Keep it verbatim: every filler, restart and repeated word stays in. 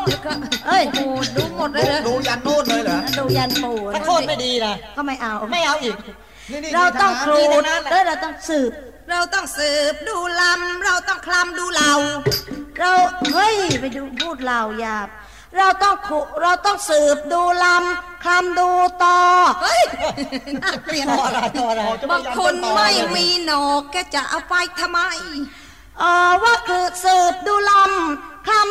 เอ้ยปูดูหมดเลยเหรอดูยันนู่นเลยเหรอดูยันปูถ้าโคตรไม่ดีนะก็ไม่เอาไม่เอาอีกเราต้องครูดเออเราต้องสืบเราต้องสืบดูลำเราต้องคลำดูเหล่าเราเฮ้ยไปดูพูดเหล่าหยาบเราต้องขุเราต้องสืบดูลำคลำดูต่อเฮ้ยน่าเกลียดต่ออะไรต่ออะไรบางคนไม่มีหนอกแกจะเอาไปทำไมเออว่าคือสืบดูลำคลำ